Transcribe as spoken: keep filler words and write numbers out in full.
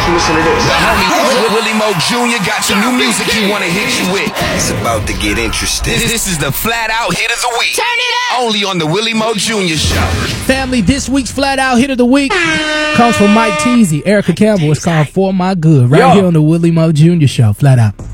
you listen to this. The homie Willie Mo Junior got some new music he wanna hit you with. It's about to get interesting. This is the Flat Out Hit of the Week. Turn it up. Only on the Willie Mo Junior Show. Family, this week's Flat Out Hit of the Week comes from Mike Teasy, Erica Campbell. It's called For My Good, right Yo. here on the Willie Mo Junior Show. Flat Out.